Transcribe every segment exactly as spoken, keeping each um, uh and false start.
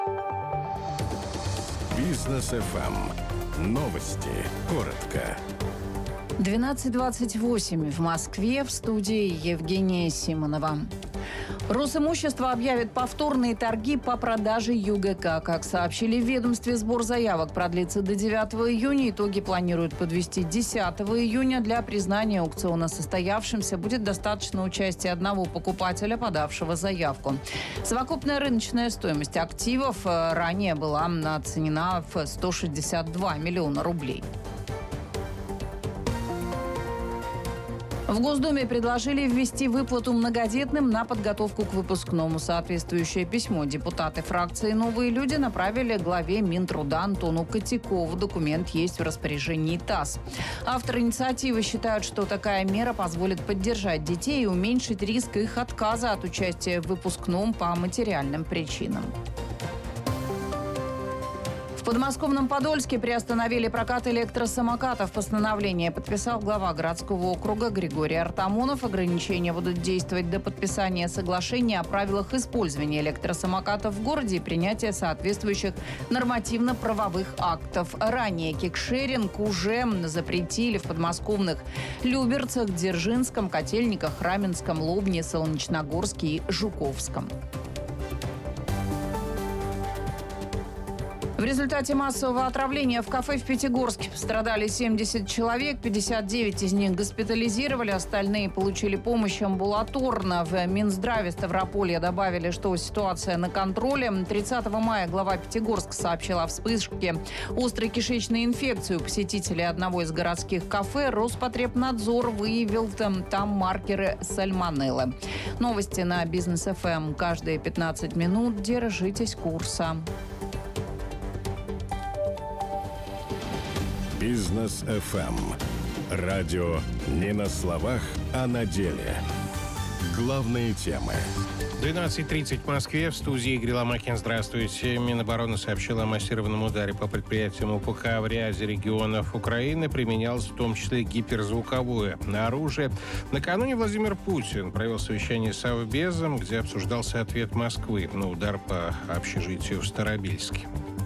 Бизнес эф эм. Новости. Коротко. двенадцать двадцать восемь в Москве, в студии Евгения Симонова. Росимущество объявит повторные торги по продаже ЮГК. Как сообщили в ведомстве, сбор заявок продлится до девятого июня. Итоги планируют подвести десятого июня. Для признания аукциона состоявшимся будет достаточно участия одного покупателя, подавшего заявку. Совокупная рыночная стоимость активов ранее была оценена в сто шестьдесят два миллиона рублей. В Госдуме предложили ввести выплату многодетным на подготовку к выпускному. Соответствующее письмо депутаты фракции «Новые люди» направили главе Минтруда Антону Котякову. Документ есть в распоряжении ТАСС. Авторы инициативы считают, что такая мера позволит поддержать детей и уменьшить риск их отказа от участия в выпускном по материальным причинам. В подмосковном Подольске приостановили прокат электросамокатов. Постановление подписал глава городского округа Григорий Артамонов. Ограничения будут действовать до подписания соглашения о правилах использования электросамокатов в городе и принятия соответствующих нормативно-правовых актов. Ранее кикшеринг уже запретили в подмосковных Люберцах, Дзержинском, Котельниках, Раменском, Лобне, Солнечногорске и Жуковском. В результате массового отравления в кафе в Пятигорске пострадали семьдесят человек, пятьдесят девять из них госпитализировали, остальные получили помощь амбулаторно. В Минздраве Ставрополья добавили, что ситуация на контроле. тридцатого мая глава Пятигорска сообщила о вспышке острой кишечной инфекции у посетителей одного из городских кафе. Роспотребнадзор выявил там, там маркеры сальмонеллы. Новости на Бизнес эф эм каждые пятнадцать минут. Держитесь курса. Бизнес эф эм. Радио не на словах, а на деле. Главные темы. двенадцать тридцать в Москве. В студии Игорь Ломакин. Здравствуйте. Минобороны сообщила о массированном ударе по предприятиям УПК в ряде регионов Украины. Применялось в том числе гиперзвуковое оружие. Накануне Владимир Путин провел совещание с Совбезом, где обсуждался ответ Москвы на удар по общежитию в Старобельске.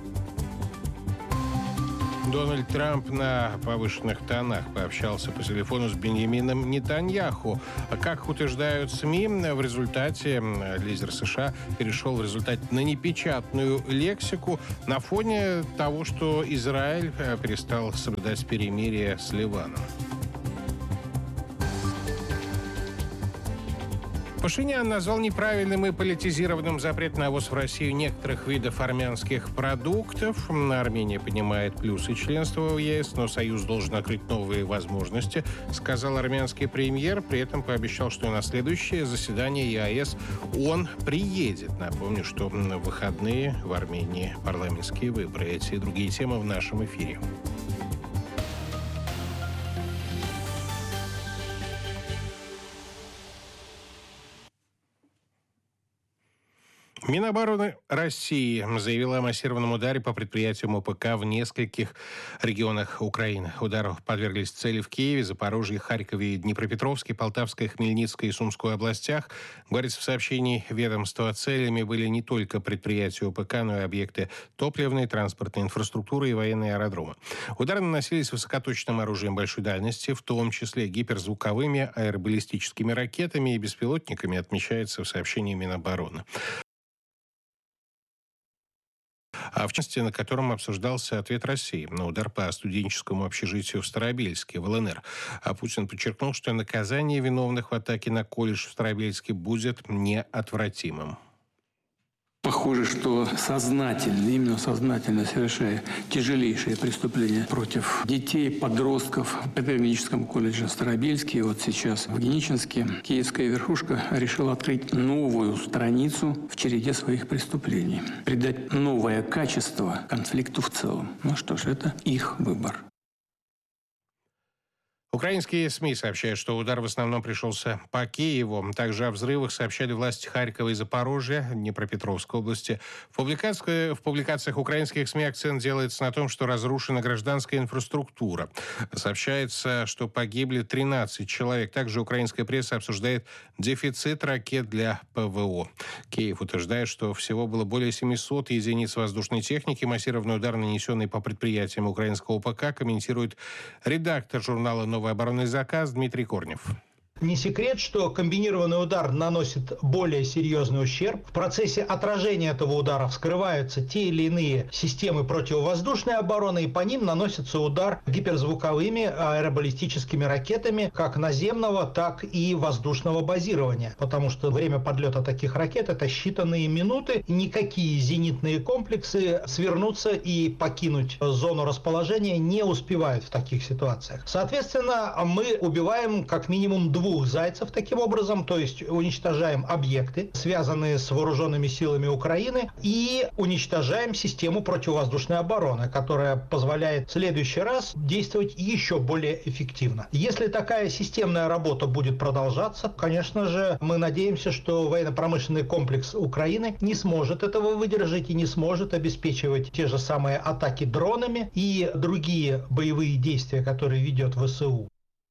Дональд Трамп на повышенных тонах пообщался по телефону с Беньямином Нетаньяху. Как утверждают СМИ, в результате лидер США перешел в результате на непечатную лексику на фоне того, что Израиль перестал соблюдать перемирие с Ливаном. Пашинян назвал неправильным и политизированным запрет на ввоз в Россию некоторых видов армянских продуктов. Армения понимает плюсы членства в ЕС, но Союз должен открыть новые возможности, сказал армянский премьер. При этом пообещал, что на следующее заседание ЕАЭС он приедет. Напомню, что в выходные в Армении парламентские выборы. Эти и другие темы в нашем эфире. Минобороны России заявила о массированном ударе по предприятиям УПК в нескольких регионах Украины. Удару подверглись цели в Киеве, Запорожье, Харькове, Днепропетровске, Полтавской, Хмельницкой и Сумской областях. Говорится в сообщении ведомства, целями были не только предприятия УПК, но и объекты топливной, транспортной инфраструктуры и военные аэродромы. Удары наносились высокоточным оружием большой дальности, в том числе гиперзвуковыми, аэробаллистическими ракетами и беспилотниками, отмечается в сообщении Минобороны. А в частности, на котором обсуждался ответ России на удар по студенческому общежитию в Старобельске, в ЛНР. А Путин подчеркнул, что наказание виновных в атаке на колледж в Старобельске будет неотвратимым. Похоже, что сознательно, именно сознательно совершая тяжелейшие преступления против детей, подростков в педагогическом колледже Старобельске, и вот сейчас в Геничинске, киевская верхушка решила открыть новую страницу в череде своих преступлений, придать новое качество конфликту в целом. Ну что ж, это их выбор. Украинские СМИ сообщают, что удар в основном пришелся по Киеву. Также о взрывах сообщали власти Харькова и Запорожья, Днепропетровской области. В публикациях, в публикациях украинских СМИ акцент делается на том, что разрушена гражданская инфраструктура. Сообщается, что погибли тринадцать человек. Также украинская пресса обсуждает дефицит ракет для ПВО. Киев утверждает, что всего было более семисот единиц воздушной техники. Массированный удар, нанесенный по предприятиям украинского ОПК, комментирует редактор журнала «Новый оборонный заказ» Дмитрий Корнев. Не секрет, что комбинированный удар наносит более серьезный ущерб. В процессе отражения этого удара вскрываются те или иные системы противовоздушной обороны, и по ним наносится удар гиперзвуковыми аэробаллистическими ракетами как наземного, так и воздушного базирования. Потому что время подлета таких ракет – это считанные минуты, и никакие зенитные комплексы свернуться и покинуть зону расположения не успевают в таких ситуациях. Соответственно, мы убиваем как минимум двух двух зайцев таким образом, то есть уничтожаем объекты, связанные с вооруженными силами Украины, и уничтожаем систему противовоздушной обороны, которая позволяет в следующий раз действовать еще более эффективно. Если такая системная работа будет продолжаться, конечно же, мы надеемся, что военно-промышленный комплекс Украины не сможет этого выдержать и не сможет обеспечивать те же самые атаки дронами и другие боевые действия, которые ведет ВСУ.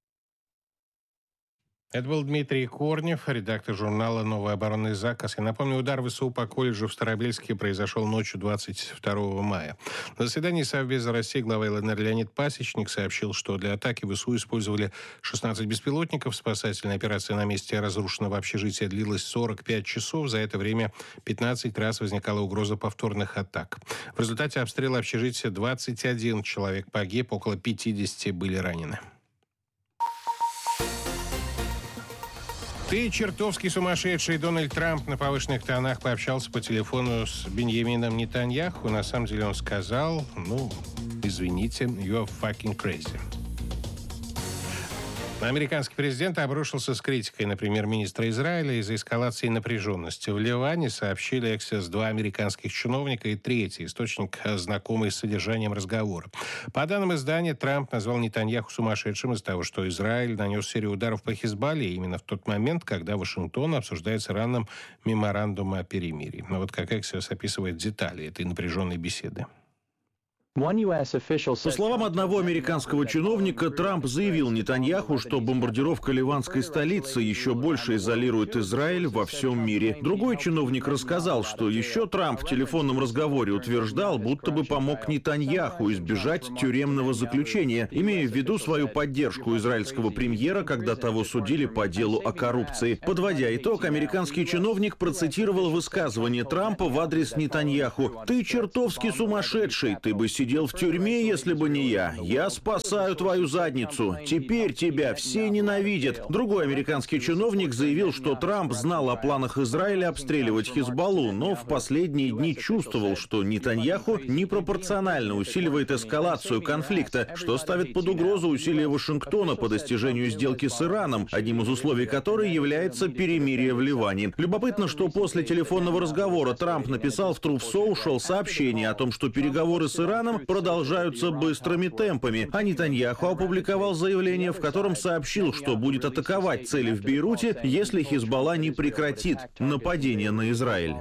Это был Дмитрий Корнев, редактор журнала «Новый оборонный заказ». Я напомню, удар ВСУ по колледжу в Старобельске произошел ночью двадцать второго мая. На заседании Совбеза России глава ЛНР Леонид Пасечник сообщил, что для атаки ВСУ использовали шестнадцать беспилотников. Спасательная операция на месте разрушенного общежития длилась сорок пять часов. За это время пятнадцать раз возникала угроза повторных атак. В результате обстрела общежития двадцать один человек погиб, около пятидесяти были ранены. «Ты чертовски сумасшедший». Дональд Трамп на повышенных тонах пообщался по телефону с Беньямином Нетаньяху. На самом деле он сказал, ну, извините, you're fucking crazy. Американский президент обрушился с критикой на премьер-министра Израиля из-за эскалации напряженности. В Ливане сообщили Эксес два американских чиновника и третий источник, знакомый с содержанием разговора. По данным издания, Трамп назвал Нетаньяху сумасшедшим из-за того, что Израиль нанес серию ударов по Хизбалле именно в тот момент, когда Вашингтон обсуждает с Ираном меморандум о перемирии. Но вот как Эксес описывает детали этой напряженной беседы. По словам одного американского чиновника, Трамп заявил Нетаньяху, что бомбардировка ливанской столицы еще больше изолирует Израиль во всем мире. Другой чиновник рассказал, что еще Трамп в телефонном разговоре утверждал, будто бы помог Нетаньяху избежать тюремного заключения, имея в виду свою поддержку израильского премьера, когда того судили по делу о коррупции. Подводя итог, американский чиновник процитировал высказывание Трампа в адрес Нетаньяху: «Ты чертовски сумасшедший, ты бы сидел сидел в тюрьме, если бы не я. Я спасаю твою задницу. Теперь тебя все ненавидят». Другой американский чиновник заявил, что Трамп знал о планах Израиля обстреливать Хизбаллу, но в последние дни чувствовал, что Нетаньяху непропорционально усиливает эскалацию конфликта, что ставит под угрозу усилия Вашингтона по достижению сделки с Ираном, одним из условий которой является перемирие в Ливане. Любопытно, что после телефонного разговора Трамп написал в Truth Social сообщение о том, что переговоры с Ираном продолжаются быстрыми темпами, а Нетаньяху опубликовал заявление, в котором сообщил, что будет атаковать цели в Бейруте, если Хизбалла не прекратит нападение на Израиль.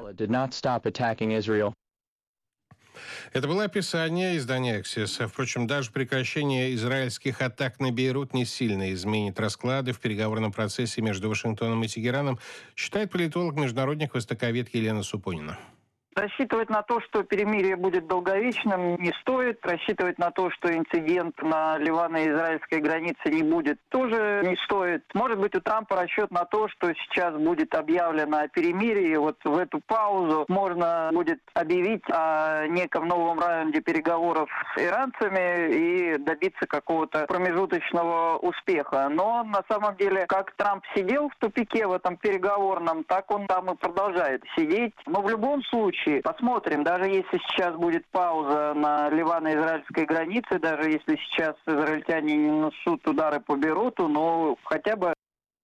Это было описание издания «Эксес». Впрочем, даже прекращение израильских атак на Бейрут не сильно изменит расклады в переговорном процессе между Вашингтоном и Тегераном, считает политолог-международник, востоковед Елена Супонина. Рассчитывать на то, что перемирие будет долговечным, не стоит. Рассчитывать на то, что инцидент на ливано-израильской границе не будет, тоже не стоит. Может быть, у Трампа расчет на то, что сейчас будет объявлено о перемирии. Вот в эту паузу можно будет объявить о неком новом раунде переговоров с иранцами и добиться какого-то промежуточного успеха. Но на самом деле, как Трамп сидел в тупике в этом переговорном, так он там и продолжает сидеть. Но в любом случае, посмотрим, даже если сейчас будет пауза на ливано-израильской границе, даже если сейчас израильтяне не несут удары по Бейруту, но хотя бы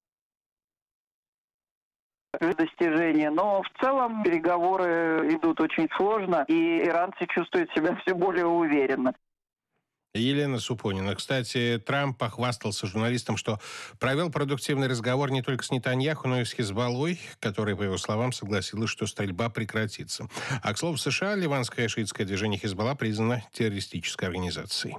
достижения. Но в целом переговоры идут очень сложно, и иранцы чувствуют себя все более уверенно. Елена Супонина. Кстати, Трамп похвастался журналистам, что провел продуктивный разговор не только с Нетаньяху, но и с Хизбаллой, которая, по его словам, согласилась, что стрельба прекратится. А, к слову, в США ливанское шиитское движение Хизбалла признано террористической организацией.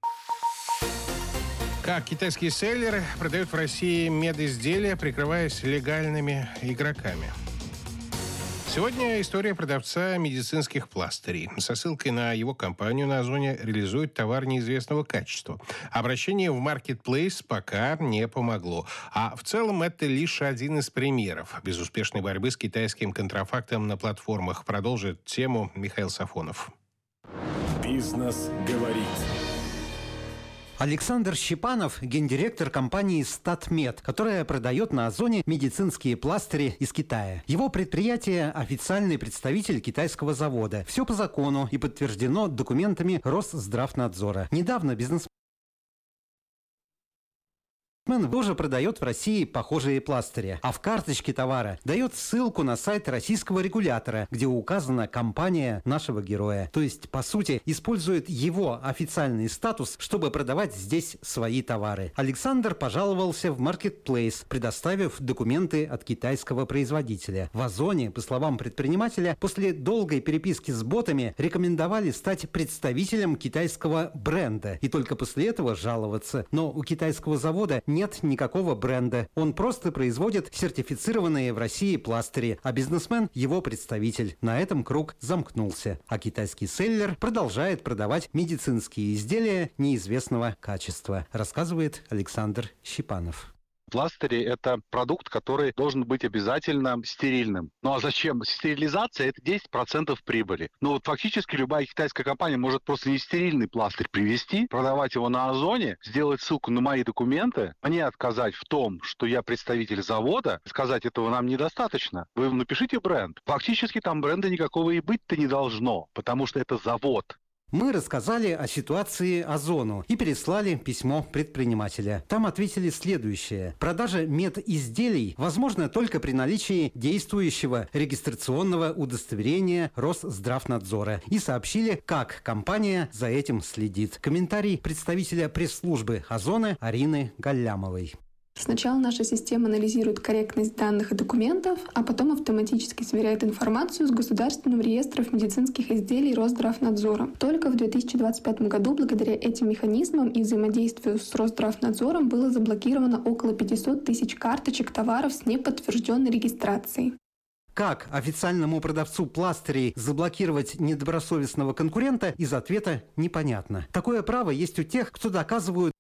Как китайские селлеры продают в России медизделия, прикрываясь легальными игроками. Сегодня история продавца медицинских пластырей. Со ссылкой на его компанию на Озоне реализует товар неизвестного качества. Обращение в маркетплейс пока не помогло. А в целом это лишь один из примеров безуспешной борьбы с китайским контрафактом на платформах. Продолжит тему Михаил Сафонов. Бизнес говорит. Александр Щипанов – гендиректор компании «Статмед», которая продает на Озоне медицинские пластыри из Китая. Его предприятие – официальный представитель китайского завода. Все по закону и подтверждено документами Росздравнадзора. Недавно бизнесмен тоже продает в России похожие пластыри, а в карточке товара дает ссылку на сайт российского регулятора, где указана компания нашего героя. То есть, по сути, использует его официальный статус, чтобы продавать здесь свои товары. Александр пожаловался в маркетплейс, предоставив документы от китайского производителя. В Озоне, по словам предпринимателя, после долгой переписки с ботами рекомендовали стать представителем китайского бренда и только после этого жаловаться. Но у китайского завода нет Нет никакого бренда. Он просто производит сертифицированные в России пластыри, а бизнесмен – его представитель. На этом круг замкнулся. А китайский селлер продолжает продавать медицинские изделия неизвестного качества, рассказывает Александр Щипанов. Пластыри – это продукт, который должен быть обязательно стерильным. Ну а зачем? Стерилизация – это десять процентов прибыли. Но вот фактически любая китайская компания может просто нестерильный пластырь привезти, продавать его на Озоне, сделать ссылку на мои документы, мне отказать в том, что я представитель завода, сказать, этого нам недостаточно. Вы напишите бренд. Фактически там бренда никакого и быть-то не должно, потому что это завод. Мы рассказали о ситуации Озону и переслали письмо предпринимателя. Там ответили следующее. Продажа медизделий возможна только при наличии действующего регистрационного удостоверения Росздравнадзора. И сообщили, как компания за этим следит. Комментарий представителя пресс-службы Озона Арины Галлямовой. Сначала наша система анализирует корректность данных и документов, а потом автоматически сверяет информацию с Государственным реестром медицинских изделий Росздравнадзора. Только в две тысячи двадцать пятом году благодаря этим механизмам и взаимодействию с Росздравнадзором было заблокировано около пятьсот тысяч карточек товаров с неподтвержденной регистрацией. Как официальному продавцу пластырей заблокировать недобросовестного конкурента, из ответа непонятно. Такое право есть у тех, кто доказывают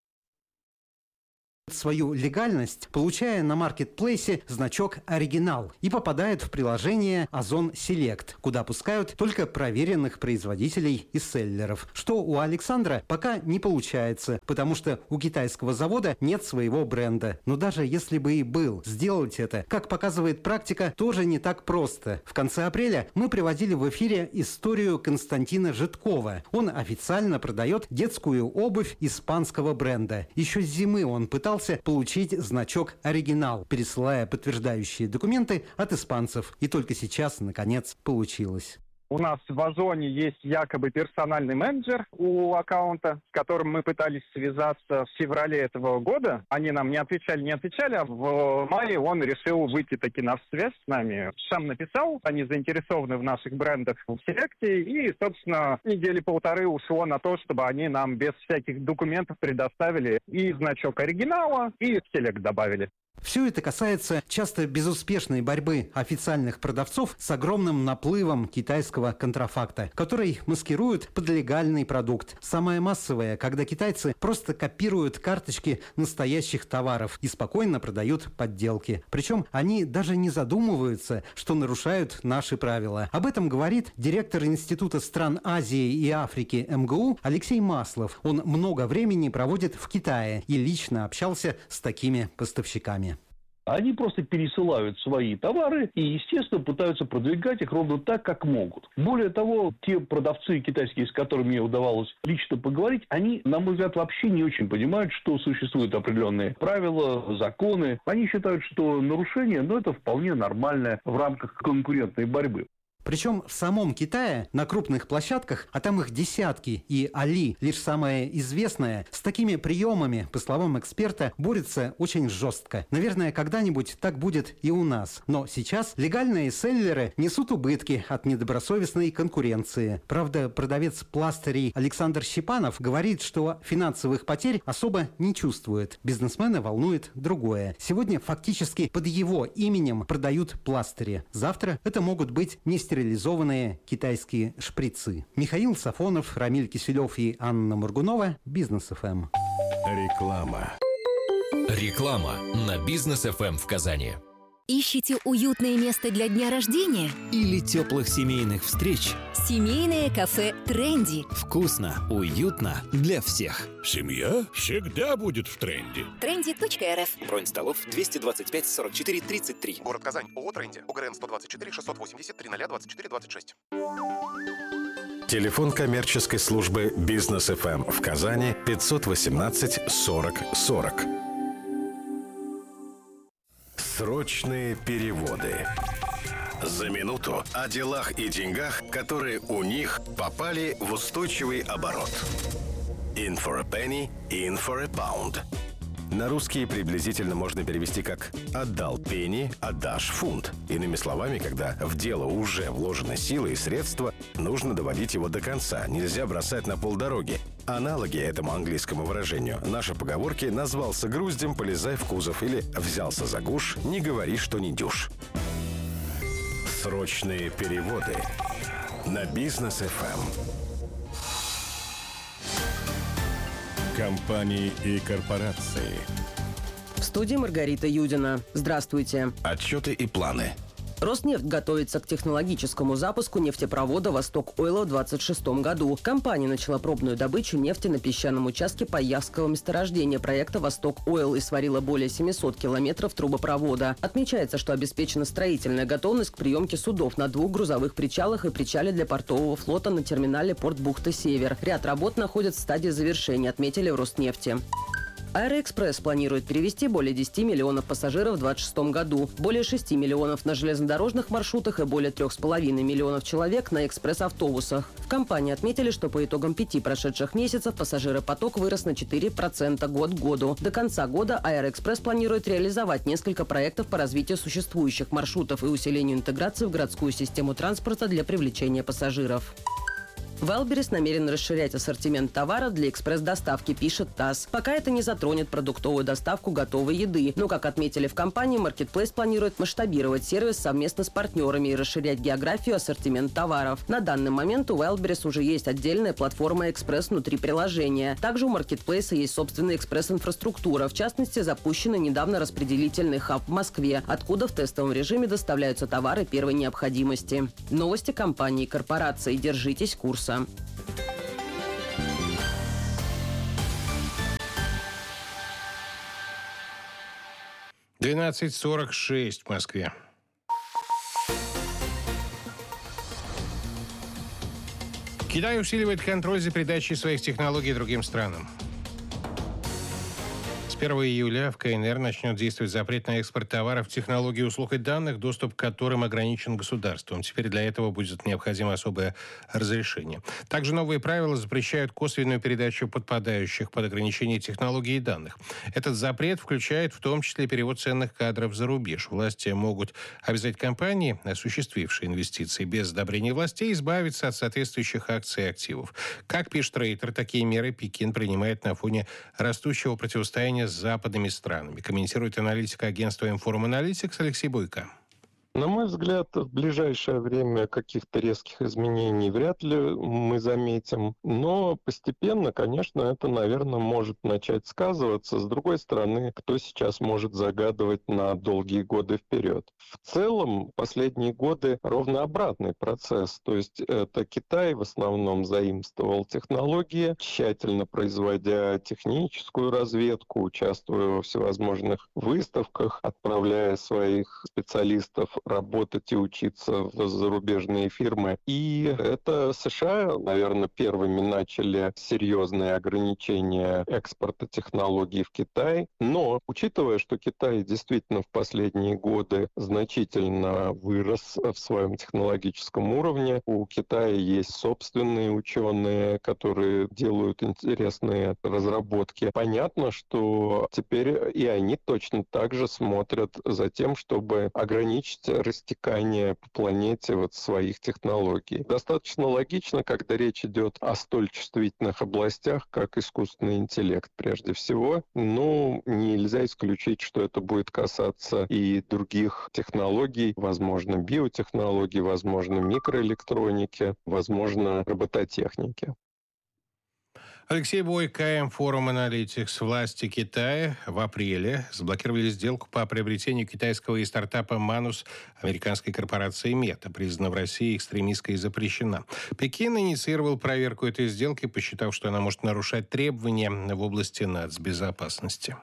свою легальность, получая на маркетплейсе значок «Оригинал» и попадает в приложение Озон Селект, куда пускают только проверенных производителей и селлеров. Что у Александра пока не получается, потому что у китайского завода нет своего бренда. Но даже если бы и был, сделать это, как показывает практика, тоже не так просто. В конце апреля мы приводили в эфире историю Константина Житкова. Он официально продает детскую обувь испанского бренда. Еще с зимы он пытался получить значок «Оригинал», пересылая подтверждающие документы от испанцев. И только сейчас, наконец, получилось. У нас в Озоне есть якобы персональный менеджер у аккаунта, с которым мы пытались связаться в феврале этого года. Они нам не отвечали, не отвечали, а в мае он решил выйти таки на связь с нами. Сам написал, они заинтересованы в наших брендах в Селекте, и, собственно, недели полторы ушло на то, чтобы они нам без всяких документов предоставили и значок оригинала, и Селект добавили. Все это касается часто безуспешной борьбы официальных продавцов с огромным наплывом китайского контрафакта, который маскируют под легальный продукт. Самое массовое, когда китайцы просто копируют карточки настоящих товаров и спокойно продают подделки. Причем они даже не задумываются, что нарушают наши правила. Об этом говорит директор Института стран Азии и Африки эм гэ у Алексей Маслов. Он много времени проводит в Китае и лично общался с такими поставщиками. Они просто пересылают свои товары и, естественно, пытаются продвигать их ровно так, как могут. Более того, те продавцы китайские, с которыми мне удавалось лично поговорить, они, на мой взгляд, вообще не очень понимают, что существуют определенные правила, законы. Они считают, что нарушение, ну, это вполне нормальное в рамках конкурентной борьбы. Причем в самом Китае на крупных площадках, а там их десятки, и Али лишь самое известное, с такими приемами, по словам эксперта, борется очень жестко. Наверное, когда-нибудь так будет и у нас. Но сейчас легальные селлеры несут убытки от недобросовестной конкуренции. Правда, продавец пластырей Александр Щепанов говорит, что финансовых потерь особо не чувствует. Бизнесмена волнует другое. Сегодня фактически под его именем продают пластыри. Завтра это могут быть не стерилизованные китайские шприцы. Михаил Сафонов, Рамиль Киселев и Анна Моргунова. Бизнес эф эм. Реклама. Реклама на Бизнес эф эм в Казани. Ищите уютное место для дня рождения? Или теплых семейных встреч? Семейное кафе «Тренди». Вкусно, уютно для всех. Семья всегда будет в тренде. тренди точка эр эф. Бронь столов двести двадцать пять сорок четыре тридцать три. Город Казань. ООО «Тренди». ОГРН сто двадцать четыре шестьсот восемьдесят тридцать двадцать четыре двадцать шесть. Телефон коммерческой службы Бизнес эф эм в Казани пятьсот восемнадцать сорок сорок. Срочные переводы. За минуту о делах и деньгах, которые у них попали в устойчивый оборот. In for a penny, in for a pound. На русский приблизительно можно перевести как «отдал пенни, отдашь фунт». Иными словами, когда в дело уже вложены силы и средства, нужно доводить его до конца, нельзя бросать на полдороги. Аналоги этому английскому выражению наши поговорки «назвался груздем, полезай в кузов» или «взялся за гуш, не говори, что не дюж». Срочные переводы на Бизнес эф эм. Компании и корпорации. В студии Маргарита Юдина. Здравствуйте. Отчеты и планы. Роснефть готовится к технологическому запуску нефтепровода «Восток Ойла» в двадцать шестом году. Компания начала пробную добычу нефти на песчаном участке Паявского месторождения проекта «Восток Ойл» и сварила более семисот километров трубопровода. Отмечается, что обеспечена строительная готовность к приемке судов на двух грузовых причалах и причале для портового флота на терминале порт бухты «Север». Ряд работ находится в стадии завершения, отметили в Роснефти. Аэроэкспресс планирует перевезти более десяти миллионов пассажиров в двадцать шестом году, более шести миллионов на железнодорожных маршрутах и более трех с половиной миллионов человек на экспресс-автобусах. В компании отметили, что по итогам пяти прошедших месяцев пассажиропоток вырос на четыре процента год к году. До конца года Аэроэкспресс планирует реализовать несколько проектов по развитию существующих маршрутов и усилению интеграции в городскую систему транспорта для привлечения пассажиров. Wildberries намерен расширять ассортимент товаров для экспресс-доставки, пишет ТАСС. Пока это не затронет продуктовую доставку готовой еды. Но, как отметили в компании, Marketplace планирует масштабировать сервис совместно с партнерами и расширять географию ассортимент товаров. На данный момент у Wildberries уже есть отдельная платформа экспресс внутри приложения. Также у Marketplace есть собственная экспресс-инфраструктура. В частности, запущен недавно распределительный хаб в Москве, откуда в тестовом режиме доставляются товары первой необходимости. Новости компании и корпорации. Держитесь курса. двенадцать сорок шесть в Москве. Китай усиливает контроль за передачей своих технологий другим странам. С первого июля в ка эн эр начнет действовать запрет на экспорт товаров, технологий, услуг и данных, доступ к которым ограничен государством. Теперь для этого будет необходимо особое разрешение. Также новые правила запрещают косвенную передачу подпадающих под ограничение технологий и данных. Этот запрет включает в том числе перевод ценных кадров за рубеж. Власти могут обязать компании, осуществившие инвестиции без одобрения властей, избавиться от соответствующих акций и активов. Как пишет Рейтер, такие меры Пекин принимает на фоне растущего противостояния с западными странами. Комментирует аналитик агентства Inform Analytics Алексей Бойко. На мой взгляд, в ближайшее время каких-то резких изменений вряд ли мы заметим, но постепенно, конечно, это, наверное, может начать сказываться. С другой стороны, кто сейчас может загадывать на долгие годы вперед? В целом, последние годы ровно обратный процесс, то есть это Китай в основном заимствовал технологии, тщательно производя техническую разведку, участвуя во всевозможных выставках, отправляя своих специалистов работать и учиться в зарубежные фирмы. И это США, наверное, первыми начали серьезные ограничения экспорта технологий в Китай. Но, учитывая, что Китай действительно в последние годы значительно вырос в своем технологическом уровне, у Китая есть собственные ученые, которые делают интересные разработки. Понятно, что теперь и они точно так же смотрят за тем, чтобы ограничить растекание по планете вот своих технологий. Достаточно логично, когда речь идет о столь чувствительных областях, как искусственный интеллект прежде всего. Но нельзя исключить, что это будет касаться и других технологий, возможно, биотехнологий, возможно, микроэлектроники, возможно, робототехники. Алексей Бойко, Форум Аналитикс. Власти Китая в апреле заблокировали сделку по приобретению китайского и стартапа «Манус» американской корпорации «Мета», признана в России экстремистской и запрещена. Пекин инициировал проверку этой сделки, посчитав, что она может нарушать требования в области нацбезопасности.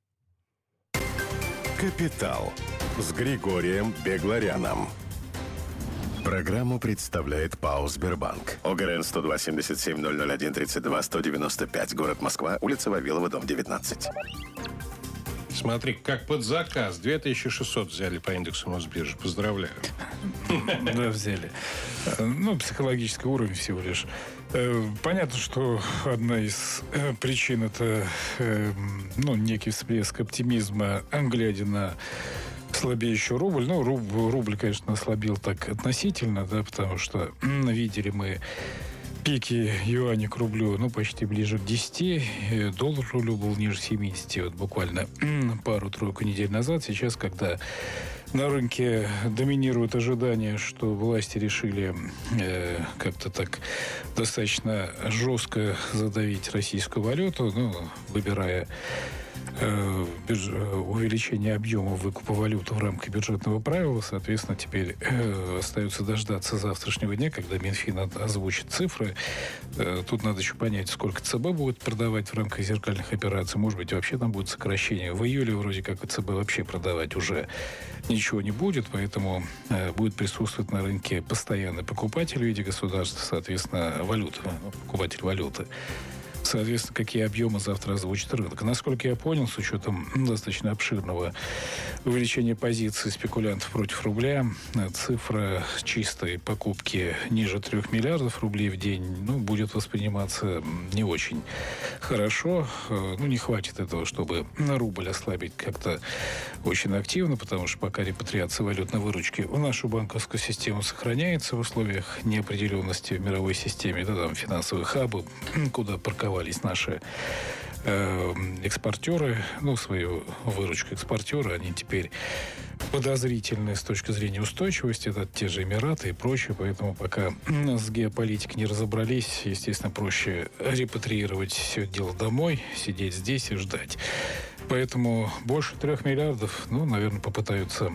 «Капитал» с Григорием Бегларяном. Программу представляет ПАО «Сбербанк». ОГРН сто два семьдесят семь ноль ноль один тридцать два сто девяносто пять. Город Москва. Улица Вавилова, дом девятнадцать. Смотри, как под заказ. две тысячи шестьсот взяли по индексу Мосбиржи. Поздравляю. Да, взяли. Ну, психологический уровень всего лишь. Понятно, что одна из причин – это ну, некий всплеск оптимизма, глядя на слабеющий рубль. Ну, рубль, рубль, конечно, ослабил так относительно, да, потому что видели мы пики юаня к рублю, ну, почти ближе к десяти. Доллар к рублю был ниже семидесяти, вот буквально пару-тройку недель назад. Сейчас, когда на рынке доминирует ожидание, что власти решили э, как-то так достаточно жестко задавить российскую валюту, ну, выбирая увеличение объема выкупа валюты в рамках бюджетного правила. Соответственно, теперь э, остается дождаться завтрашнего дня, когда Минфин озвучит цифры. Э, тут надо еще понять, сколько ЦБ будет продавать в рамках зеркальных операций. Может быть, вообще там будет сокращение. В июле вроде как ЦБ вообще продавать уже ничего не будет, поэтому э, будет присутствовать на рынке постоянный покупатель в виде государства, соответственно, валюты, покупатель валюты. Соответственно, какие объемы завтра озвучит рынок. Насколько я понял, с учетом достаточно обширного увеличения позиций спекулянтов против рубля, цифра чистой покупки ниже трех миллиардов рублей в день, ну, будет восприниматься не очень хорошо. Ну, не хватит этого, чтобы рубль ослабить как-то очень активно, потому что пока репатриация валютной выручки в нашу банковскую систему сохраняется в условиях неопределенности в мировой системе, да, там финансовые хабы, куда парковать наши э, экспортеры, ну, свою выручку экспортеры, они теперь подозрительны с точки зрения устойчивости, это те же Эмираты и прочее, поэтому пока с геополитикой не разобрались, естественно, проще репатриировать все дело домой, сидеть здесь и ждать. Поэтому больше трех миллиардов, ну, наверное, попытаются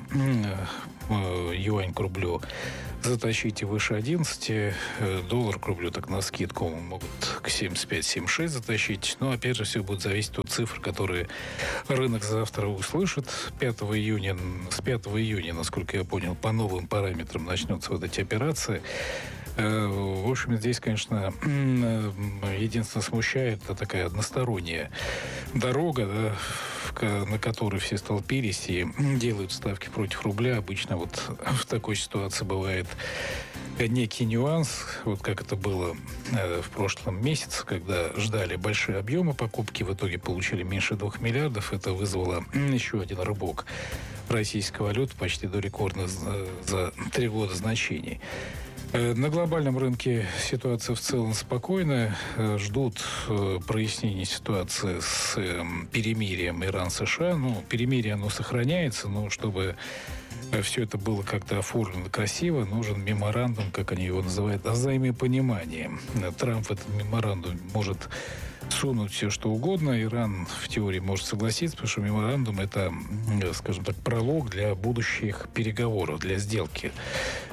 э, юань к рублю затащить и выше одиннадцати. Доллар к рублю так на скидку могут к семьдесят пять - семьдесят шесть затащить. Но, опять же, все будет зависеть от цифр, которые рынок завтра услышит. пятого июня, с пятого июня, насколько я понял, по новым параметрам начнутся вот эти операции. В общем, здесь, конечно, единственное смущает, это такая односторонняя дорога, да, на которой все столпились и делают ставки против рубля. Обычно вот в такой ситуации бывает некий нюанс, вот как это было в прошлом месяце, когда ждали большие объемы покупки, в итоге получили меньше двух миллиардов. Это вызвало еще один рывок российской валюты почти до рекордных за три года значений. На глобальном рынке ситуация в целом спокойная. Ждут прояснения ситуации с перемирием Иран-США. Ну, перемирие, оно сохраняется, но чтобы все это было как-то оформлено красиво, нужен меморандум, как они его называют, о взаимопонимании. Трамп в этот меморандум может сунуть все, что угодно. Иран в теории может согласиться, потому что меморандум — это, скажем так, пролог для будущих переговоров, для сделки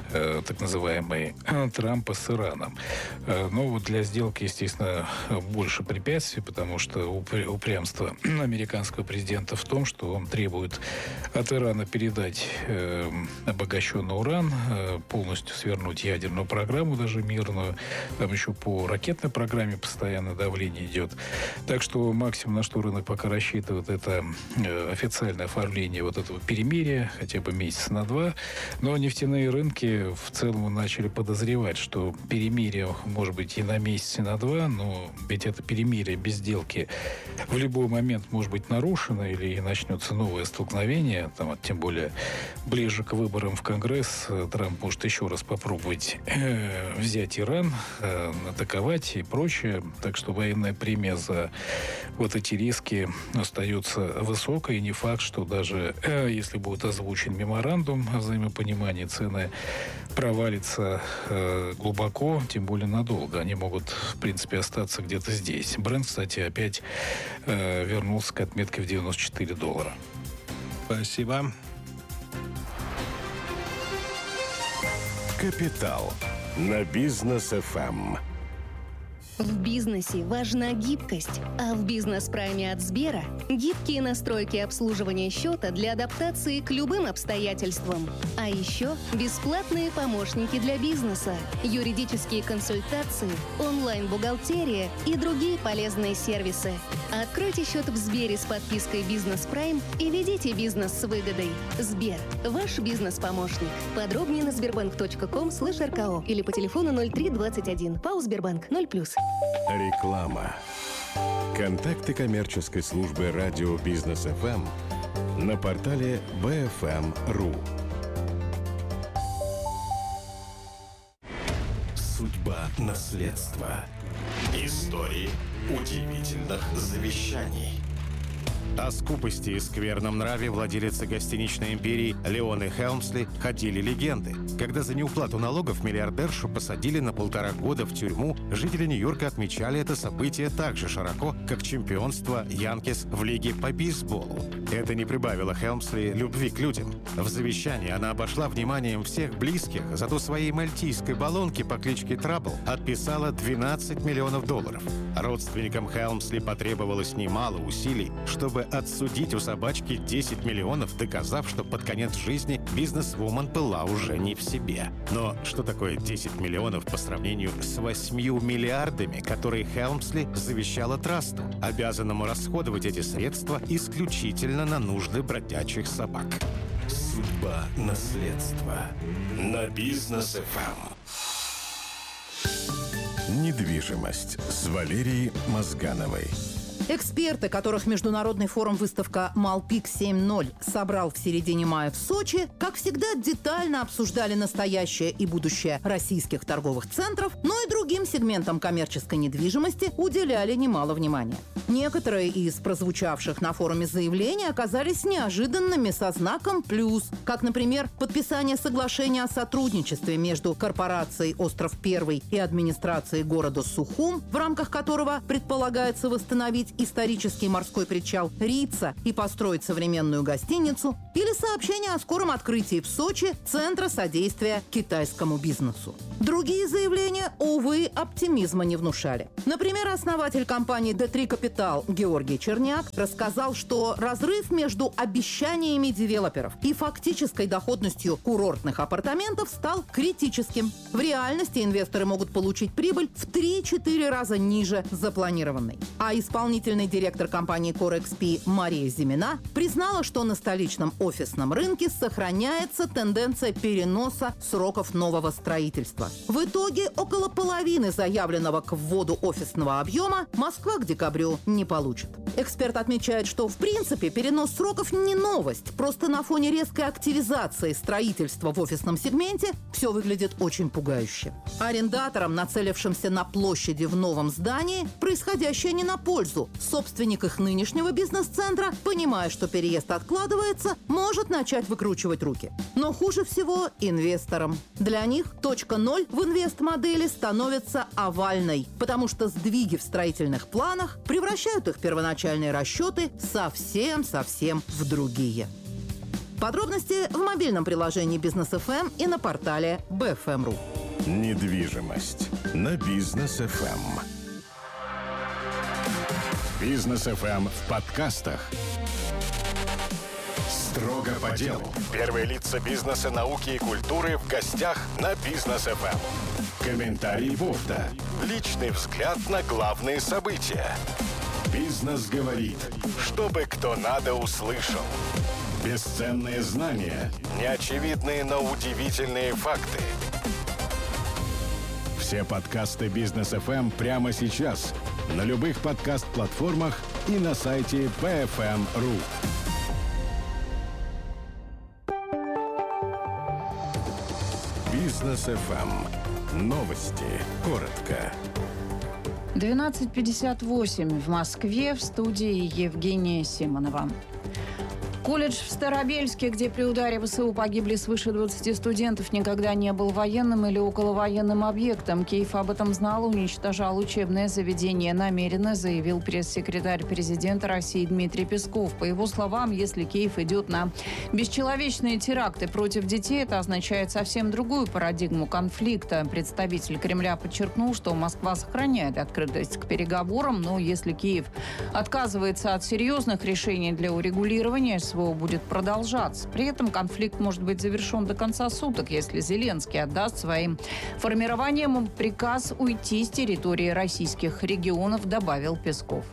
э, так называемый Трампа с Ираном. Э, но вот для сделки, естественно, больше препятствий, потому что упрямство американского президента в том, что он требует от Ирана передать э, обогащенный уран, э, полностью свернуть ядерную программу, даже мирную. Там еще по ракетной программе постоянно давление идет. Так что максимум, на что рынок пока рассчитывает, это э, официальное оформление вот этого перемирия, хотя бы месяца на два. Но нефтяные рынки в целом начали подозревать, что перемирие может быть и на месяц, и на два, но ведь это перемирие без сделки в любой момент может быть нарушено, или начнется новое столкновение, там, тем более ближе к выборам в Конгресс Трамп может еще раз попробовать э, взять Иран, э, атаковать и прочее. Так что военная премия за вот эти риски остается высокой. И не факт, что даже э, если будет озвучен меморандум о взаимопонимании, цены провалятся э, глубоко, тем более надолго. Они могут, в принципе, остаться где-то здесь. Брент, кстати, опять э, вернулся к отметке в девяносто четыре доллара. Спасибо. Капитал на Бизнес эф эм. В бизнесе важна гибкость, а в бизнес-прайме от Сбера гибкие настройки обслуживания счета для адаптации к любым обстоятельствам. А еще бесплатные помощники для бизнеса, юридические консультации, онлайн-бухгалтерия и другие полезные сервисы. Откройте счет в Сбере с подпиской «Бизнес Прайм» и ведите бизнес с выгодой. Сбер – ваш бизнес-помощник. Подробнее на сбербанк точка ком слэш эр ка о или по телефону ноль три двадцать один. ПАО «Сбербанк» ноль плюс. Реклама. Контакты коммерческой службы радио Бизнес эф эм на портале би эф эм точка ру. Судьба наследства. Истории удивительных завещаний. О скупости и скверном нраве владелицы гостиничной империи Леоны Хелмсли ходили легенды. Когда за неуплату налогов миллиардершу посадили на полтора года в тюрьму, жители Нью-Йорка отмечали это событие так же широко, как чемпионство Янкис в лиге по бейсболу. Это не прибавило Хелмсли любви к людям. В завещании она обошла вниманием всех близких, зато своей мальтийской баллонке по кличке Трабл отписала двенадцать миллионов долларов. Родственникам Хелмсли потребовалось немало усилий, чтобы отсудить у собачки десять миллионов, доказав, что под конец жизни бизнесвумен была уже не в себе. Но что такое десять миллионов по сравнению с восьмью миллиардами, которые Хелмсли завещала трасту, обязанному расходовать эти средства исключительно на нужды бродячих собак? Судьба наследства на Бизнес эф эм. Недвижимость с Валерией Мозгановой. Эксперты, которых Международный форум выставка «Малпик семь ноль» собрал в середине мая в Сочи, как всегда, детально обсуждали настоящее и будущее российских торговых центров, но и другим сегментам коммерческой недвижимости уделяли немало внимания. Некоторые из прозвучавших на форуме заявлений оказались неожиданными со знаком «плюс», как, например, подписание соглашения о сотрудничестве между корпорацией «Остров Первый» и администрацией города Сухум, в рамках которого предполагается восстановить исторический морской причал Рица и построить современную гостиницу, или сообщение о скором открытии в Сочи Центра содействия китайскому бизнесу. Другие заявления, увы, оптимизма не внушали. Например, основатель компании ди три Capital Георгий Черняк рассказал, что разрыв между обещаниями девелоперов и фактической доходностью курортных апартаментов стал критическим. В реальности инвесторы могут получить прибыль в три-четыре раза ниже запланированной. А исполнительный директор компании CoreXP Мария Зимина признала, что на столичном офисном рынке сохраняется тенденция переноса сроков нового строительства. В итоге около половины заявленного к вводу офисного объема Москва к декабрю не получит. Эксперт отмечает, что в принципе перенос сроков не новость. Просто на фоне резкой активизации строительства в офисном сегменте все выглядит очень пугающе. Арендаторам, нацелившимся на площади в новом здании, происходящее не на пользу. Собственник их нынешнего бизнес-центра, понимая, что переезд откладывается, может начать выкручивать руки. Но хуже всего инвесторам. Для них точка ноль в инвест-модели становится овальной, потому что сдвиги в строительных планах превращают их первоначальные расчеты совсем-совсем в другие. Подробности в мобильном приложении Бизнес эф эм и на портале би эф эм точка ру. Недвижимость на Бизнес эф эм. Бизнес эф эм в подкастах. Строго по делу. Первые лица бизнеса, науки и культуры в гостях на Бизнес эф эм. Комментарий Бофта. Личный взгляд на главные события. Бизнес говорит, чтобы кто надо услышал. Бесценные знания, неочевидные, но удивительные факты. Все подкасты Бизнес эф эм прямо сейчас на любых подкаст-платформах и на сайте би эф эм точка ру. Бизнес эф эм. Новости. Коротко. двенадцать пятьдесят восемь в Москве, в студии Евгения Симонова. Колледж в Старобельске, где при ударе ВСУ погибли свыше двадцати студентов, никогда не был военным или околовоенным объектом. Киев об этом знал, уничтожал учебное заведение намеренно, заявил пресс-секретарь президента России Дмитрий Песков. По его словам, если Киев идет на бесчеловечные теракты против детей, это означает совсем другую парадигму конфликта. Представитель Кремля подчеркнул, что Москва сохраняет открытость к переговорам, но если Киев отказывается от серьезных решений для урегулирования, СВО будет продолжаться. При этом конфликт может быть завершен до конца суток, если Зеленский отдаст своим формированием приказ уйти с территории российских регионов, добавил Песков.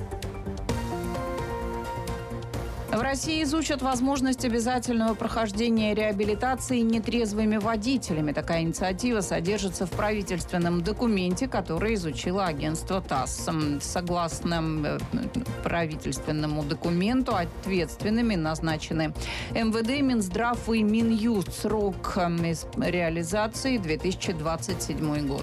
В России изучат возможность обязательного прохождения реабилитации нетрезвыми водителями. Такая инициатива содержится в правительственном документе, который изучило агентство ТАСС. Согласно правительственному документу, ответственными назначены эм вэ дэ, Минздрав и Минюст. Срок реализации две тысячи двадцать седьмой год.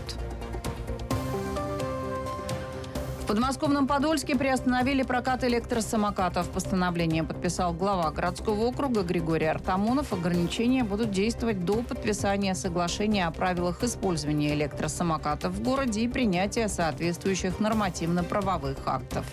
В подмосковном Подольске приостановили прокат электросамокатов. Постановление подписал глава городского округа Григорий Артамонов. Ограничения будут действовать до подписания соглашения о правилах использования электросамокатов в городе и принятия соответствующих нормативно-правовых актов.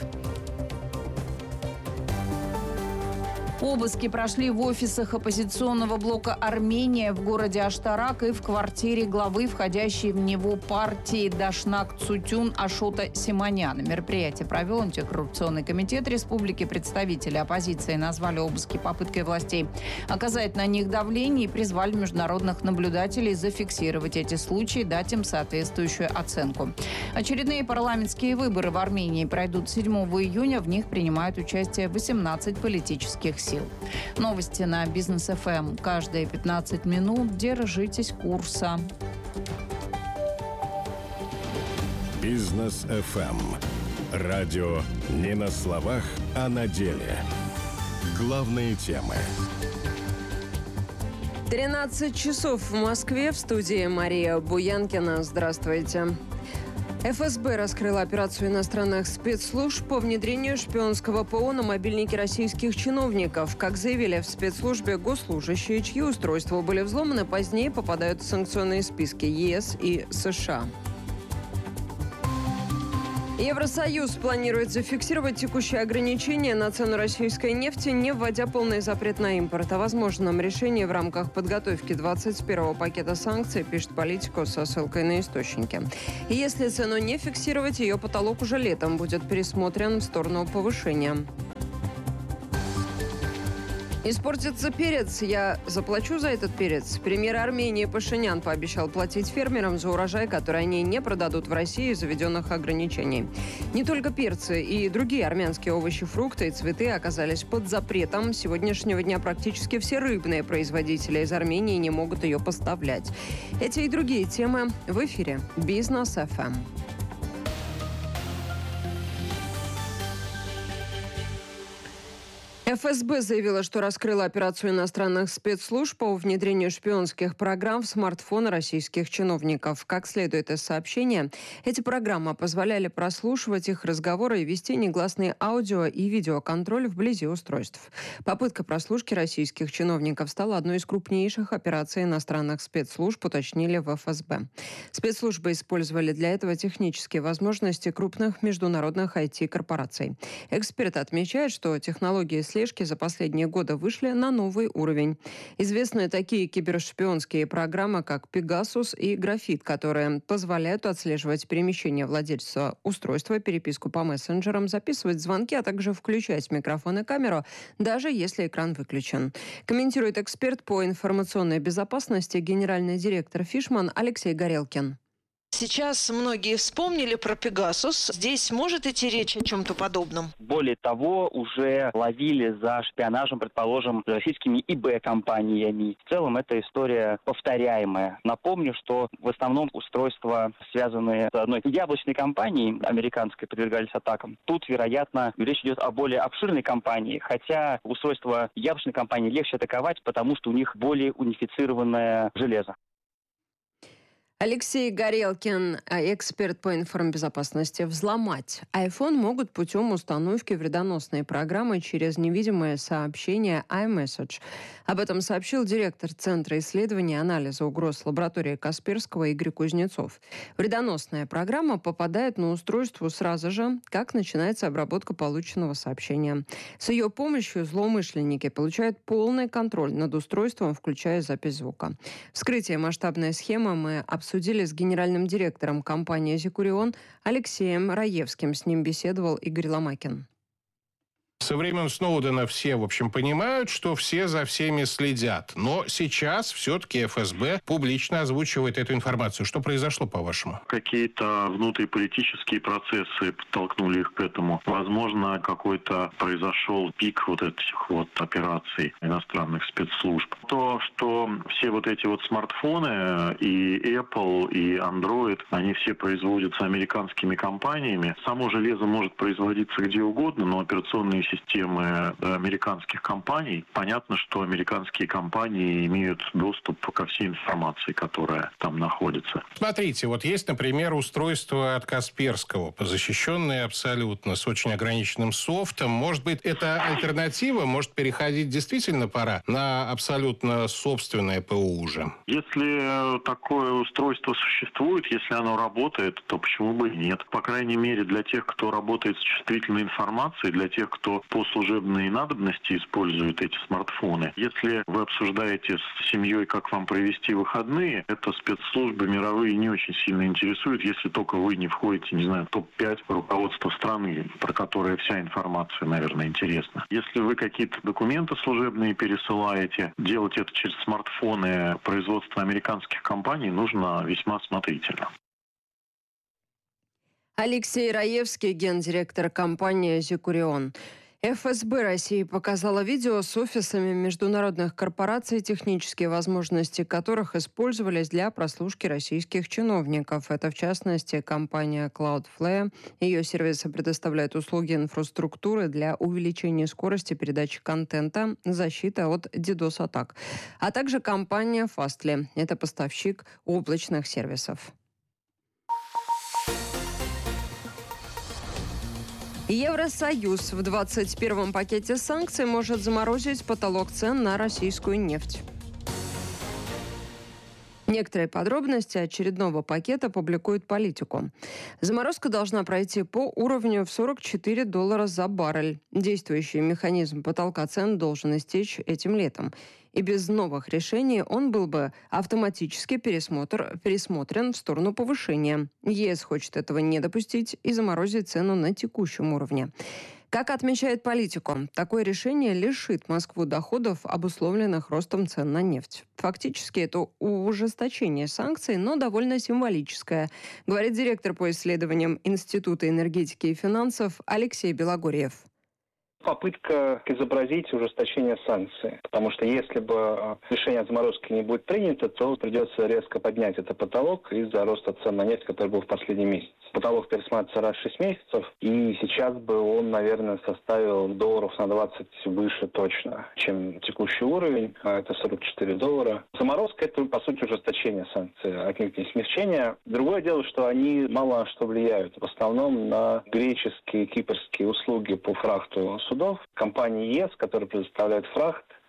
Обыски прошли в офисах оппозиционного блока «Армения» в городе Аштарак и в квартире главы, входящей в него партии Дашнак Цутюн Ашота Симоняна. Мероприятие провел антикоррупционный комитет республики. Представители оппозиции назвали обыски попыткой властей оказать на них давление и призвали международных наблюдателей зафиксировать эти случаи, дать им соответствующую оценку. Очередные парламентские выборы в Армении пройдут седьмого июня. В них принимают участие восемнадцать политических сил. Новости на Бизнес эф эм. Каждые пятнадцать минут держитесь курса. Бизнес эф эм. Радио не на словах, а на деле. Главные темы. тринадцать часов в Москве. В студии Мария Буянкина. Здравствуйте. эф эс бэ раскрыла операцию иностранных спецслужб по внедрению шпионского ПО на мобильники российских чиновников. Как заявили в спецслужбе, госслужащие, чьи устройства были взломаны, позднее попадают в санкционные списки е эс и США. Евросоюз планирует зафиксировать текущие ограничения на цену российской нефти, не вводя полный запрет на импорт. О возможном решении в рамках подготовки двадцать первого пакета санкций пишет Политико со ссылкой на источники. И если цену не фиксировать, ее потолок уже летом будет пересмотрен в сторону повышения. Испортится перец. Я заплачу за этот перец. Премьер Армении Пашинян пообещал платить фермерам за урожай, который они не продадут в России из-за введенных ограничений. Не только перцы и другие армянские овощи, фрукты и цветы оказались под запретом. С сегодняшнего дня практически все рыбные производители из Армении не могут ее поставлять. Эти и другие темы в эфире Бизнес эф эм. эф эс бэ заявила, что раскрыла операцию иностранных спецслужб по внедрению шпионских программ в смартфоны российских чиновников. Как следует из сообщения, эти программы позволяли прослушивать их разговоры и вести негласный аудио- и видеоконтроль вблизи устройств. Попытка прослушки российских чиновников стала одной из крупнейших операций иностранных спецслужб, уточнили в эф эс бэ. Спецслужбы использовали для этого технические возможности крупных международных ай ти-корпораций. Эксперты отмечают, что технологии исследования киберслежки за последние годы вышли на новый уровень. Известны такие кибершпионские программы, как Pegasus и Графит, которые позволяют отслеживать перемещение владельца устройства, переписку по мессенджерам, записывать звонки, а также включать микрофон и камеру, даже если экран выключен. Комментирует эксперт по информационной безопасности, генеральный директор Fishman Алексей Горелкин. Сейчас многие вспомнили про Пегасус. Здесь может идти речь о чем-то подобном? Более того, уже ловили за шпионажем, предположим, российскими и бэ-компаниями. В целом, эта история повторяемая. Напомню, что в основном устройства, связанные с одной яблочной компанией, американской, подвергались атакам. Тут, вероятно, речь идет о более обширной компании, хотя устройства яблочной компании легче атаковать, потому что у них более унифицированное железо. Алексей Горелкин, эксперт по информбезопасности. Взломать iPhone могут путем установки вредоносной программы через невидимое сообщение iMessage. Об этом сообщил директор Центра исследований и анализа угроз лаборатории Касперского Игорь Кузнецов. Вредоносная программа попадает на устройство сразу же, как начинается обработка полученного сообщения. С ее помощью злоумышленники получают полный контроль над устройством, включая запись звука. Вскрытие масштабной схемы мы обсудили Обсудили с генеральным директором компании «Зикурион» Алексеем Раевским. С ним беседовал Игорь Ломакин. Со времен Сноудена все, в общем, понимают, что все за всеми следят. Но сейчас все-таки эф эс бэ публично озвучивает эту информацию. Что произошло, по-вашему? Какие-то внутриполитические процессы подтолкнули их к этому. Возможно, какой-то произошел пик вот этих вот операций иностранных спецслужб. То, что все вот эти вот смартфоны, и Apple, и Android, они все производятся американскими компаниями. Само железо может производиться где угодно, но операционные системы американских компаний, понятно, что американские компании имеют доступ ко всей информации, которая там находится. Смотрите, вот есть, например, устройство от Касперского, защищенное абсолютно, с очень ограниченным софтом. Может быть, это альтернатива? Может, переходить действительно пора на абсолютно собственное ПО уже? Если такое устройство существует, если оно работает, то почему бы и нет? По крайней мере, для тех, кто работает с чувствительной информацией, для тех, кто по служебной надобности используют эти смартфоны. Если вы обсуждаете с семьей, как вам провести выходные, это спецслужбы мировые не очень сильно интересуют, если только вы не входите, не знаю, в топ пять руководства страны, про которое вся информация, наверное, интересна. Если вы какие-то документы служебные пересылаете, делать это через смартфоны производства американских компаний нужно весьма осмотрительно. Алексей Раевский, гендиректор компании «Зикурион». эф эс бэ России показала видео с офисами международных корпораций, технические возможности которых использовались для прослушки российских чиновников. Это, в частности, компания Cloudflare. Ее сервисы предоставляют услуги инфраструктуры для увеличения скорости передачи контента, защиты от дидос-атак. А также компания Fastly. Это поставщик облачных сервисов. Евросоюз в двадцать первом пакете санкций может заморозить потолок цен на российскую нефть. Некоторые подробности очередного пакета публикует «Политику». Заморозка должна пройти по уровню в сорок четыре доллара за баррель. Действующий механизм потолка цен должен истечь этим летом. И без новых решений он был бы автоматически пересмотр, пересмотрен в сторону повышения. ЕС хочет этого не допустить и заморозить цену на текущем уровне. Как отмечает «Политику», такое решение лишит Москву доходов, обусловленных ростом цен на нефть. Фактически это ужесточение санкций, но довольно символическое, говорит директор по исследованиям Института энергетики и финансов Алексей Белогорьев. Попытка изобразить ужесточение санкций. Потому что если бы решение о заморозке не будет принято, то придется резко поднять этот потолок из-за роста цен на нефть, который был в последний месяц. Потолок пересматривается раз в шесть месяцев, и сейчас бы он, наверное, составил долларов на двадцать выше точно, чем текущий уровень, а это сорок четыре доллара. Заморозка – это, по сути, ужесточение санкций, отнюдь не смягчение. Другое дело, что они мало на что влияют. В основном на греческие, кипрские услуги по фрахту судов. Компании ЕС, которые предоставляют фрахт,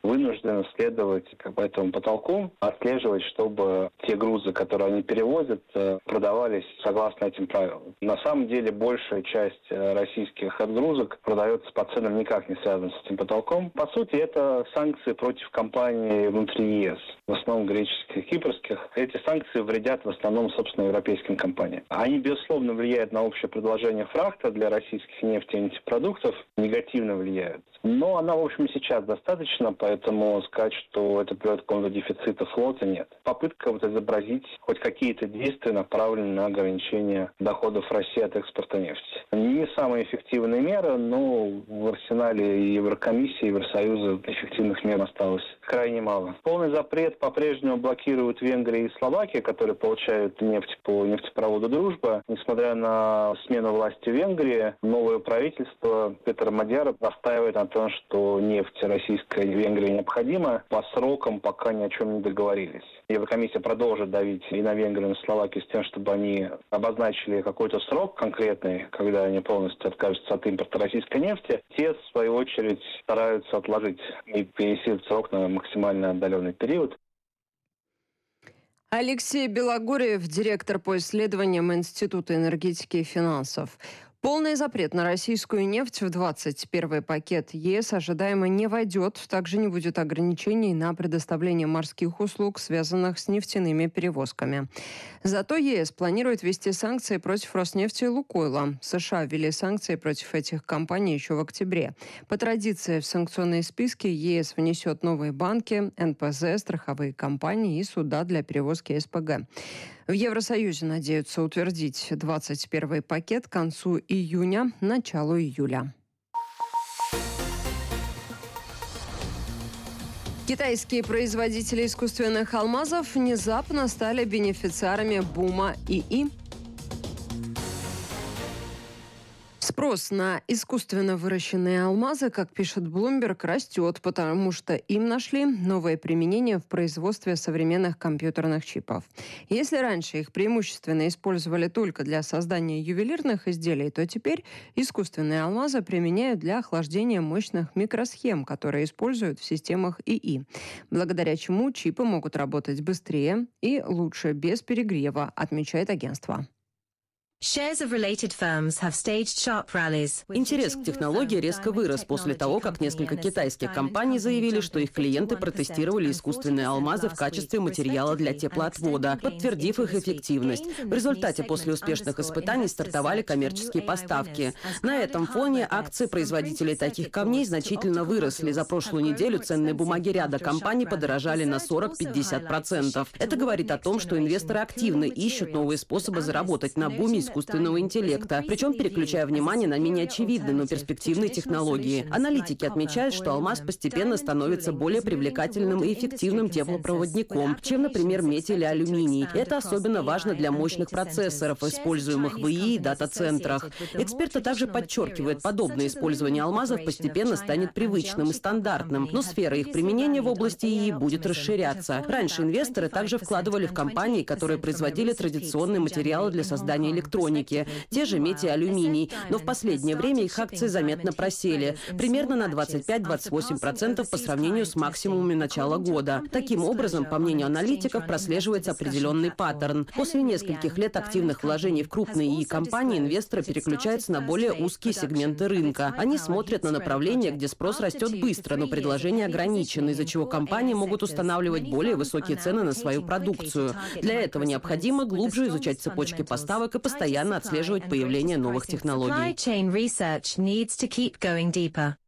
вынуждены следовать как бы этому потолку, отслеживать, чтобы те грузы, которые они перевозят, продавались согласно этим правилам. На самом деле большая часть российских отгрузок продается по ценам, никак не связанным с этим потолком. По сути, это санкции против компаний внутри ЕС, в основном греческих и кипрских. Эти санкции вредят в основном, собственно, европейским компаниям. Они, безусловно, влияют на общее предложение фрахта для российских нефти и нефтепродуктов, негативно влияют. Но она, в общем, сейчас достаточно, поэтому сказать, что это приводит к какому-то дефициту флота, нет. Попытка вот изобразить хоть какие-то действия, направленные на ограничение доходов России от экспорта нефти. Не самая эффективная мера, но в арсенале и Еврокомиссии, и Евросоюза эффективных мер осталось крайне мало. Полный запрет по-прежнему блокируют Венгрия и Словакия, которые получают нефть по нефтепроводу «Дружба». Несмотря на смену власти в Венгрии, новое правительство Петра Мадьяра настаивает на том, что нефть российская и Венгрии необходима. По срокам пока ни о чем не договорились. Еврокомиссия продолжит давить и на Венгрию, и на Словакию с тем, чтобы они обозначили какой-то срок конкретный, когда они полностью откажутся от импорта российской нефти. Те, в свою очередь, стараются отложить и перенести этот срок на максимально отдаленный период. Алексей Белогорьев, директор по исследованиям Института энергетики и финансов. Полный запрет на российскую нефть в двадцать первый пакет ЕС ожидаемо не войдет. Также не будет ограничений на предоставление морских услуг, связанных с нефтяными перевозками. Зато ЕС планирует ввести санкции против Роснефти и Лукойла. США ввели санкции против этих компаний еще в октябре. По традиции в санкционные списки ЕС внесет новые банки, эн пэ зэ, страховые компании и суда для перевозки эс пэ гэ. В Евросоюзе надеются утвердить двадцать первый пакет к концу июня, началу июля. Китайские производители искусственных алмазов внезапно стали бенефициарами бума ИИ. Спрос на искусственно выращенные алмазы, как пишет Bloomberg, растет, потому что им нашли новое применение в производстве современных компьютерных чипов. Если раньше их преимущественно использовали только для создания ювелирных изделий, то теперь искусственные алмазы применяют для охлаждения мощных микросхем, которые используют в системах ИИ, благодаря чему чипы могут работать быстрее и лучше без перегрева, отмечает агентство. Интерес к технологии резко вырос после того, как несколько китайских компаний заявили, что их клиенты протестировали искусственные алмазы в качестве материала для теплоотвода, подтвердив их эффективность. В результате после успешных испытаний стартовали коммерческие поставки. На этом фоне акции производителей таких камней значительно выросли. За прошлую неделю ценные бумаги ряда компаний подорожали на сорок-пятьдесят процентов. Это говорит о том, что инвесторы активно ищут новые способы заработать на буме искусственного интеллекта, причем переключая внимание на менее очевидные, но перспективные технологии. Аналитики отмечают, что алмаз постепенно становится более привлекательным и эффективным теплопроводником, чем, например, медь или алюминий. Это особенно важно для мощных процессоров, используемых в ИИ и дата-центрах. Эксперты также подчеркивают, подобное использование алмазов постепенно станет привычным и стандартным, но сфера их применения в области ИИ будет расширяться. Раньше инвесторы также вкладывали в компании, которые производили традиционные материалы для создания электроники, те же медь и алюминий, но в последнее время их акции заметно просели, примерно на двадцать пять - двадцать восемь процентов по сравнению с максимумами начала года. Таким образом, по мнению аналитиков, прослеживается определенный паттерн. После нескольких лет активных вложений в крупные ИИ-компании инвесторы переключаются на более узкие сегменты рынка. Они смотрят на направления, где спрос растет быстро, но предложение ограничено, из-за чего компании могут устанавливать более высокие цены на свою продукцию. Для этого необходимо глубже изучать цепочки поставок и постоянно отслеживать появление новых технологий.